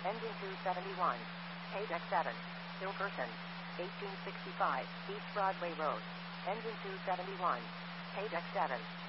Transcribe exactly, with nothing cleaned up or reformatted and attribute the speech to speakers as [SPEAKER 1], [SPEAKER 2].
[SPEAKER 1] Engine two seventy-one. Pay deck seven. Hilkerson. eighteen sixty-five East Broadway Road. Engine two seventy-one. Pay deck seven.